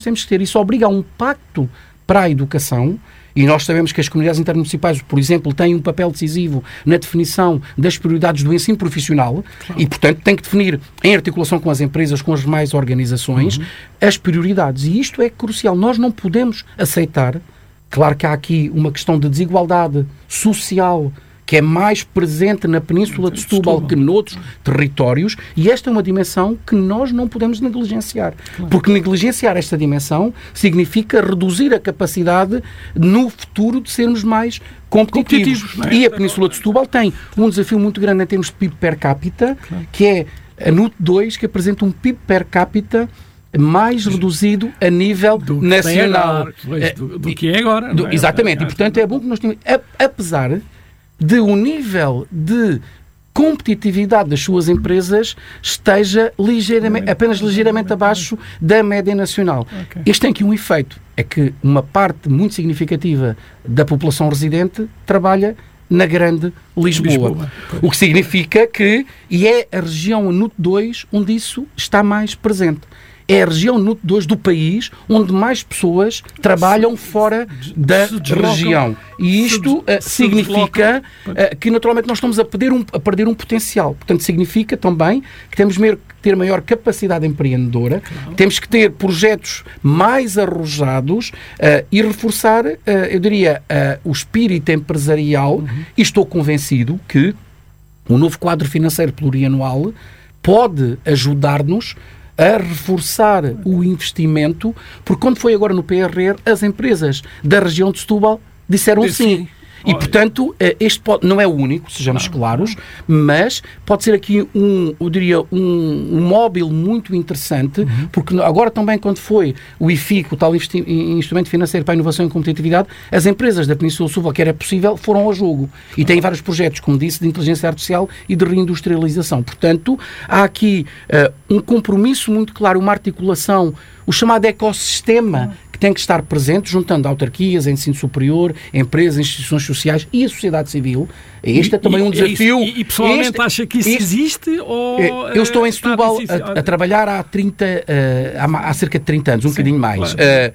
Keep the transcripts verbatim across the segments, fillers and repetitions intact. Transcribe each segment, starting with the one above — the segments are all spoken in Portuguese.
temos que ter. Isso obriga a um pacto para a educação, e nós sabemos que as comunidades intermunicipais, por exemplo, têm um papel decisivo na definição das prioridades do ensino profissional, claro. E, portanto, têm que definir, em articulação com as empresas, com as demais organizações, uhum. as prioridades. E isto é crucial. Nós não podemos aceitar, claro que há aqui uma questão de desigualdade social, que é mais presente na Península de Setúbal que noutros territórios, e esta é uma dimensão que nós não podemos negligenciar. Claro. Porque negligenciar esta dimensão significa reduzir a capacidade no futuro de sermos mais competitivos. competitivos é? E a Península de Setúbal tem um desafio muito grande em termos de P I B per capita, claro. Que é a N U T dois, que apresenta um P I B per capita mais reduzido a nível do nacional. Agora, do, do que é agora. Do, é? Exatamente. E, portanto, é bom que nós tenhamos... Apesar de o nível de competitividade das suas empresas esteja ligeiramente, apenas ligeiramente abaixo da média nacional. Okay. Este tem aqui um efeito, é que uma parte muito significativa da população residente trabalha na grande Lisboa. Lisboa. O que significa que, e é a região N U T dois onde isso está mais presente. É a região N U T dois do país onde mais pessoas trabalham fora da região. E isto uh, significa uh, que, naturalmente, nós estamos a perder, um, a perder um potencial. Portanto, significa também que temos que ter maior capacidade empreendedora, claro. Temos que ter projetos mais arrojados uh, e reforçar, uh, eu diria, uh, o espírito empresarial. Uhum. E estou convencido que o novo quadro financeiro plurianual pode ajudar-nos a reforçar o investimento, porque quando foi agora no P R R, as empresas da região de Setúbal disseram sim. sim. E, portanto, este pode, não é o único, sejamos não, claros, não. Mas pode ser aqui um, eu diria, um, um móvel muito interessante, uhum. Porque agora também, quando foi o I F I C, o tal investi- Instrumento Financeiro para a Inovação e Competitividade, as empresas da Península de Setúbal, que era possível, foram ao jogo. E têm vários projetos, como disse, de inteligência artificial e de reindustrialização. Portanto, há aqui uh, um compromisso muito claro, uma articulação, o chamado ecossistema, que tem que estar presente, juntando autarquias, ensino superior, empresas, instituições sociais e a sociedade civil. Este é também e, um desafio. E, e pessoalmente este, acha que isso este, existe? Ou, eu estou em Setúbal a, a trabalhar há, trinta, uh, há, há cerca de trinta anos, um Sim, bocadinho mais. Claro. Uh,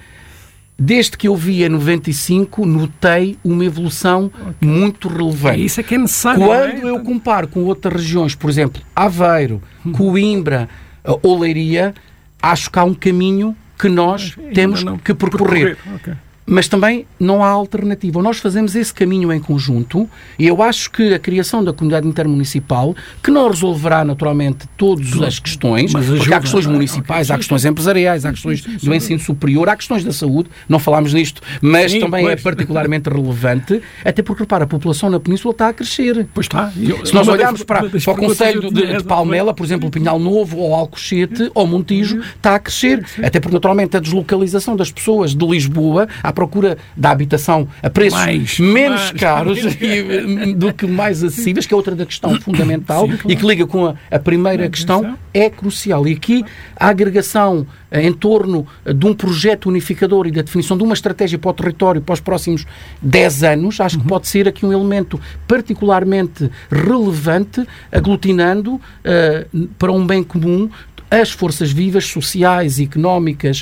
desde que eu vi em noventa e cinco, notei uma evolução okay. muito relevante. É isso é que é necessário. Quando é? eu comparo com outras regiões, por exemplo, Aveiro, hum. Coimbra, uh, Oleiria, acho que há um caminho que nós Mas, temos que percorrer. percorrer. Okay. Mas também não há alternativa. Nós fazemos esse caminho em conjunto e eu acho que a criação da comunidade intermunicipal, que não resolverá naturalmente todas Tudo. as questões, Mas porque ajuda, há questões municipais, okay. há questões empresariais, há questões sim, sim, sim, do ensino superior, há questões da saúde, não falámos nisto, mas sim, também pois. é particularmente relevante, até porque, repara, a população na Península está a crescer. Pois está. Eu, Se nós olharmos para, para o Concelho de, de Palmela, por exemplo, Pinhal Novo, ou Alcochete, ou Montijo, está a crescer. Até porque, naturalmente, a deslocalização das pessoas de Lisboa à procura da habitação a preços mais, menos mais, caros mais. do que mais acessíveis, que é outra da questão fundamental Sim, claro. e que liga com a, a primeira a questão, é crucial. E aqui a agregação em torno de um projeto unificador e da definição de uma estratégia para o território para os próximos dez anos, acho uhum. que pode ser aqui um elemento particularmente relevante, aglutinando uh, para um bem comum as forças vivas, sociais e económicas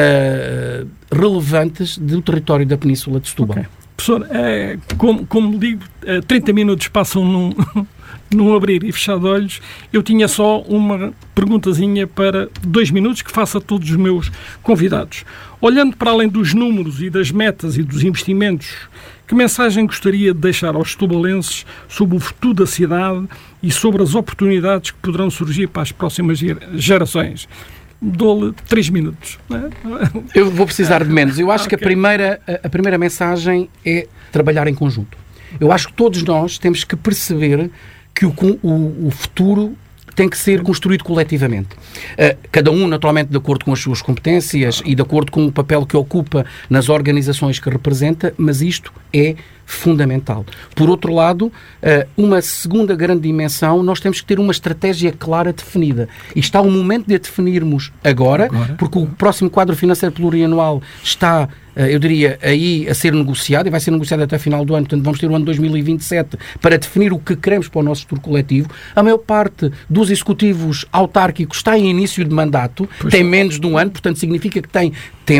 uh, relevantes do território da Península de Setúbal. Okay. Professor, é, como, como digo, é, trinta minutos passam num, num abrir e fechar de olhos. Eu tinha só uma perguntazinha para dois minutos que faço a todos os meus convidados. Olhando para além dos números e das metas e dos investimentos, que mensagem gostaria de deixar aos setubalenses sobre o futuro da cidade e sobre as oportunidades que poderão surgir para as próximas gerações? Dou-lhe três minutos. Eu vou precisar de menos. Eu acho okay. que a primeira, a primeira mensagem é trabalhar em conjunto. Eu acho que todos nós temos que perceber que o, o, o futuro tem que ser construído coletivamente. Uh, cada um, naturalmente, de acordo com as suas competências e de acordo com o papel que ocupa nas organizações que representa, mas isto é fundamental. Por outro lado, uh, uma segunda grande dimensão, nós temos que ter uma estratégia clara definida. E está o momento de a definirmos agora, agora, porque o próximo quadro financeiro plurianual está eu diria, aí a ser negociado, e vai ser negociado até final do ano, portanto vamos ter o ano dois mil e vinte e sete para definir o que queremos para o nosso futuro coletivo. A maior parte dos executivos autárquicos está em início de mandato, pois tem menos de um ano, portanto significa que tem tempo.